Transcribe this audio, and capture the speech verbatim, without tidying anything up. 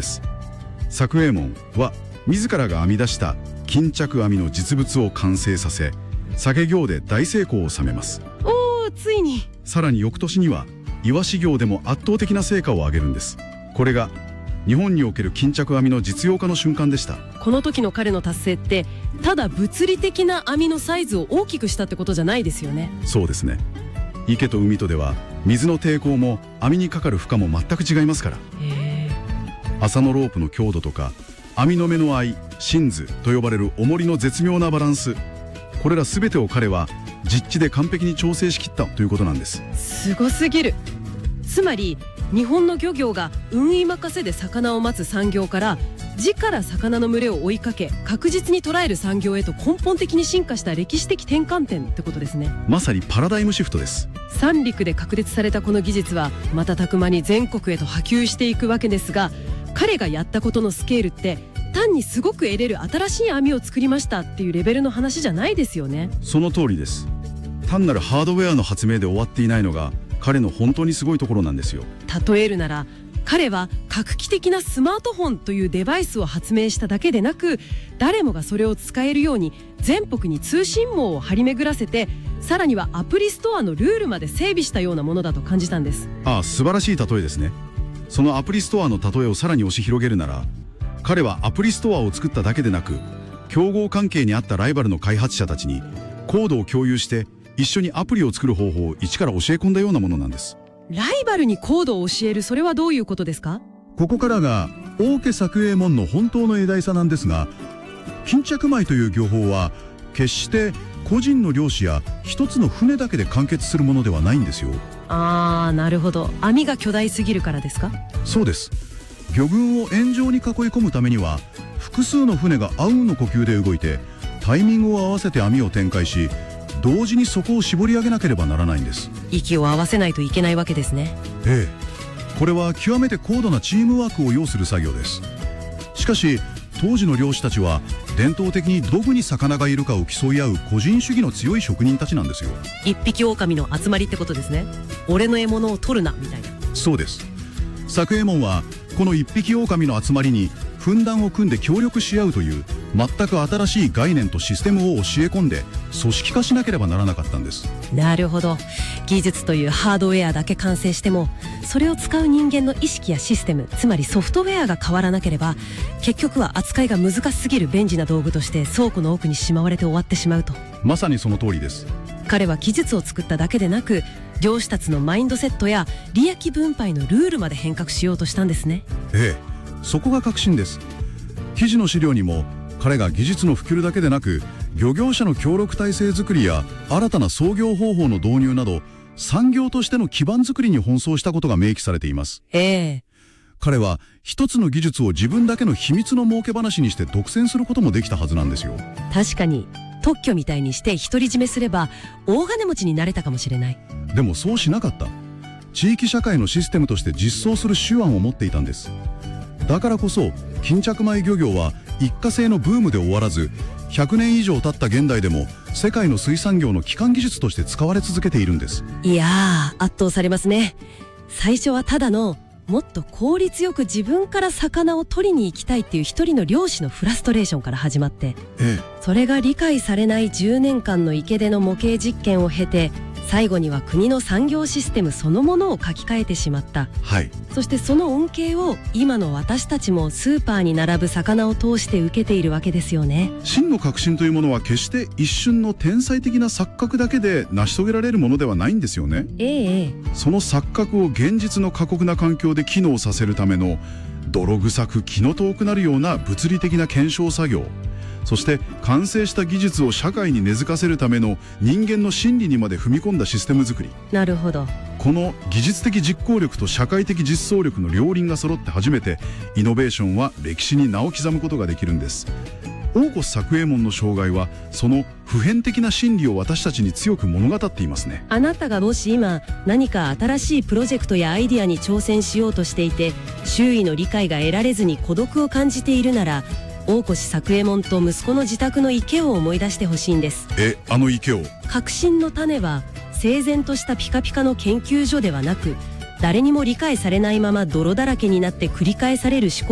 。作右衛門は自らが編み出した巾着編みの実物を完成させ、鮭業で大成功を収めます。 おー、ついに。 さらに翌年にはイワシ業でも圧倒的な成果を上げるんです。これが日本における巾着編みの実用化の瞬間でした。 この時の彼の達成ってただ物理的な編みのサイズを大きくしたってことじゃないですよね。 そうですね。池と海とでは水の抵抗も編みにかかる負荷も全く違いますから。 へー。麻のロープの強度とか編みの目の合い、芯図と呼ばれる重りの絶妙なバランス、これら全てを彼は実地で完璧に調整しきったということなんです。 すごすぎる。つまり日本の漁業が運輸任せで魚を待つ産業から自ら魚の群れを追いかけ確実に捕らえる産業へと根本的に進化した歴史的転換点ってことですね。 まさにパラダイムシフトです。 三陸で確立されたこの技術は瞬く間に全国へと波及していくわけですが、彼がやったことのスケールって単にすごく得れる新しい網を作りましたっていうレベルの話じゃないですよね。 その通りです。単なるハードウェアの発明で終わっていないのが彼の本当にすごいところなんですよ。 例えるなら彼は画期的なスマートフォンというデバイスを発明しただけでなく、誰もがそれを使えるように全国に通信網を張り巡らせて、さらにはアプリストアのルールまで整備したようなものだと感じたんです。 ああ、素晴らしい例えですね。そのアプリストアの例えをさらに押し広げるなら、彼はアプリストアを作っただけでなく、競合関係にあったライバルの開発者たちにコードを共有して一緒にアプリを作る方法を一から教え込んだようなものなんです。 ライバルにコードを教える、それはどういうことですか？ ここからが大家作右衛門の本当の偉大さなんですが、巾着米という漁法は決して個人の漁師や一つの船だけで完結するものではないんですよ。 あー、なるほど。網が巨大すぎるからですか？ そうです。魚群を円状に囲い込むためには複数の船があうんの呼吸で動いてタイミングを合わせて網を展開し、同時に底を絞り上げなければならないんです。 息を合わせないといけないわけですね。 ええ、これは極めて高度なチームワークを要する作業です。しかし当時の漁師たちは伝統的にどこに魚がいるかを競い合う個人主義の強い職人たちなんですよ。 一匹狼の集まりってことですね。俺の獲物を取るなみたいな。 そうです。作右衛門はこの一匹狼の集まりに分断を組んで協力し合うという全く新しい概念とシステムを教え込んで組織化しなければならなかったんです。 なるほど。技術というハードウェアだけ完成しても、それを使う人間の意識やシステム、つまりソフトウェアが変わらなければ、結局は扱いが難しすぎる便利な道具として倉庫の奥にしまわれて終わってしまうと。 まさにその通りです。 彼は技術を作っただけでなく、漁師たちのマインドセットや利益分配のルールまで変革しようとしたんですね。 ええ、そこが革新です。記事の資料にも彼が技術の普及だけでなく、漁業者の協力体制づくりや新たな操業方法の導入など産業としての基盤づくりに奔走したことが明記されています。 ええ、 彼は一つの技術を自分だけの秘密の儲け話にして独占することもできたはずなんですよ。 確かに特許みたいにして独り占めすれば大金持ちになれたかもしれない。 でもそうしなかった。地域社会のシステムとして実装する手腕を持っていたんです。だからこそ巾着米漁業は一過性のブームで終わらず、ひゃくねん以上経った現代でも世界の水産業の基幹技術として使われ続けているんです。 いやー、圧倒されますね。最初はただのもっと効率よく自分から魚を取りに行きたいっていう一人の漁師のフラストレーションから始まって、 ええ、 それが理解されないじゅうねんかんの池での模型実験を経て、最後には国の産業システムそのものを書き換えてしまった。 はい。 そしてその恩恵を今の私たちもスーパーに並ぶ魚を通して受けているわけですよね。 真の革新というものは決して一瞬の天才的な錯覚だけで成し遂げられるものではないんですよね。 ええ、 その錯覚を現実の過酷な環境で機能させるための泥臭く気の遠くなるような物理的な検証作業、そして完成した技術を社会に根付かせるための人間の心理にまで踏み込んだシステム作り。 なるほど。 この技術的実行力と社会的実装力の両輪が揃って初めてイノベーションは歴史に名を刻むことができるんです。大越作右衛門の生涯はその普遍的な真理を私たちに強く物語っていますね。 あなたがもし今何か新しいプロジェクトやアイディアに挑戦しようとしていて、周囲の理解が得られずに孤独を感じているなら、大越作右衛門と息子の自宅の池を思い出してほしいんです。 え、あの池を？ 革新の種は整然としたピカピカの研究所ではなく、誰にも理解されないまま泥だらけになって繰り返される思考